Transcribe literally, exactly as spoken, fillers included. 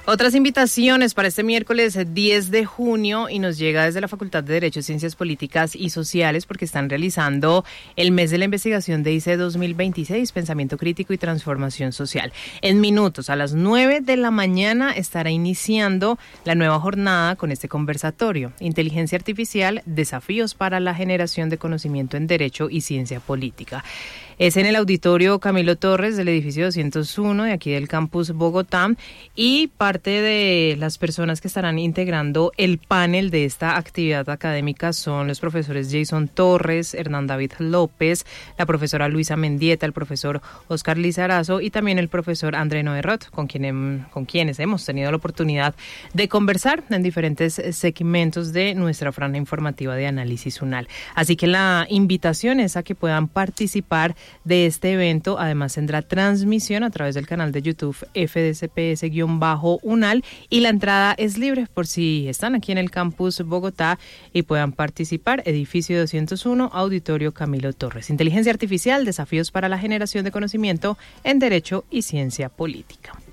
Otras invitaciones para este miércoles diez de junio y nos llega desde la Facultad de Derecho, Ciencias Políticas y Sociales porque están realizando el mes de la investigación de I C E dos mil veintiséis, Pensamiento Crítico y Transformación Social. En minutos, a las nueve de la mañana, estará iniciando la nueva jornada con este conversatorio. Inteligencia Artificial, desafíos para la generación de conocimiento en Derecho y Ciencia Política. Es en el auditorio Camilo Torres del edificio doscientos uno de aquí del campus Bogotá, y parte de las personas que estarán integrando el panel de esta actividad académica son los profesores Jason Torres, Hernán David López, la profesora Luisa Mendieta, el profesor Oscar Lizarazo y también el profesor André Noerrot, con, quien, con quienes hemos tenido la oportunidad de conversar en diferentes segmentos de nuestra franja informativa de Análisis UNAL. Así que la invitación es a que puedan participar de este evento. Además tendrá transmisión a través del canal de YouTube F D C P S-UNAL y la entrada es libre por si están aquí en el campus Bogotá y puedan participar. Edificio doscientos uno, Auditorio Camilo Torres. Inteligencia Artificial, desafíos para la generación de conocimiento en Derecho y Ciencia Política.